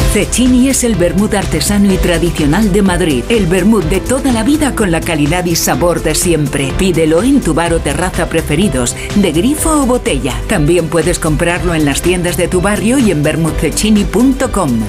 Cecchini es el vermut artesano y tradicional de Madrid. El vermut de toda la vida con la calidad y sabor de siempre. Pídelo en tu bar o terraza preferidos, de grifo o botella. También puedes comprarlo en las tiendas de tu barrio y en vermutcecchini.com.